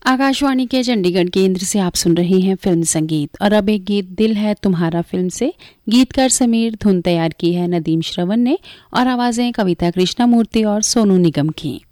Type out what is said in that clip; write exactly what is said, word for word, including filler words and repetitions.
आकाशवाणी के चंडीगढ़ केंद्र से आप सुन रहे हैं फिल्म संगीत। और अब एक गीत दिल है तुम्हारा फिल्म से। गीतकार समीर, धुन तैयार की है नदीम श्रवण ने और आवाजें कविता कृष्णमूर्ति और सोनू निगम की।